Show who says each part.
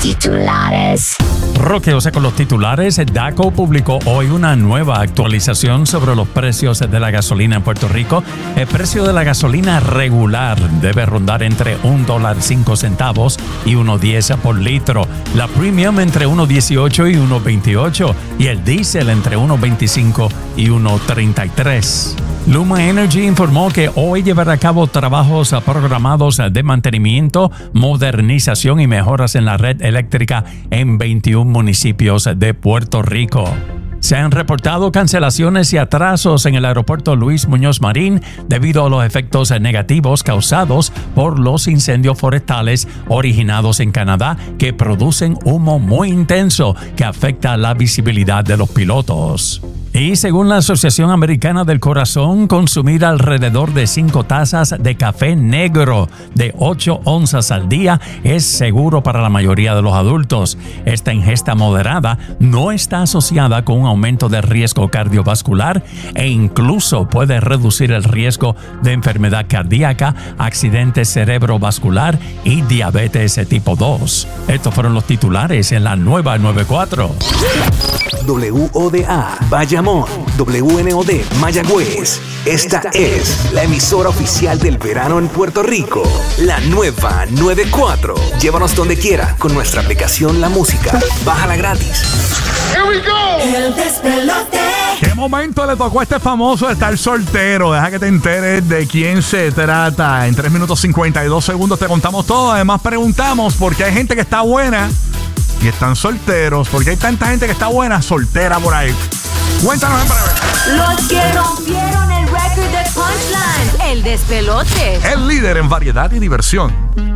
Speaker 1: titulares.
Speaker 2: Roqueose con los titulares. DACO publicó hoy una nueva actualización sobre los precios de la gasolina en Puerto Rico. El precio de la gasolina regular debe rondar entre $1.05 y $1.10 por litro. La premium entre $1.18 y $1.28 y el diésel entre $1.25 y $1.33. Luma Energy informó que hoy llevará a cabo trabajos programados de mantenimiento, modernización y mejoras en la red eléctrica en 21 municipios de Puerto Rico. Se han reportado cancelaciones y atrasos en el aeropuerto Luis Muñoz Marín debido a los efectos negativos causados por los incendios forestales originados en Canadá que producen humo muy intenso que afecta la visibilidad de los pilotos. Y según la Asociación Americana del Corazón, consumir alrededor de 5 tazas de café negro de 8 onzas al día es seguro para la mayoría de los adultos. Esta ingesta moderada no está asociada con un aumento de riesgo cardiovascular e incluso puede reducir el riesgo de enfermedad cardíaca, accidente cerebrovascular y diabetes tipo 2. Estos fueron los titulares en la nueva 94.
Speaker 3: WODA, Bayamón, WNOD, Mayagüez. Esta es la emisora oficial del verano en Puerto Rico. La nueva 94. Llévanos donde quiera con nuestra aplicación La Música. Bájala gratis.
Speaker 4: Here we go.
Speaker 5: El despelote.
Speaker 4: ¿Qué momento le tocó a este famoso estar soltero? Deja que te enteres de quién se trata. En 3 minutos 52 segundos te contamos todo. Además preguntamos por qué hay gente que está buena y están solteros. ¿Por qué hay tanta gente que está buena soltera por ahí? Cuéntanos en breve.
Speaker 5: Los que rompieron el récord de Punchline. El despelote.
Speaker 4: El líder en variedad y diversión.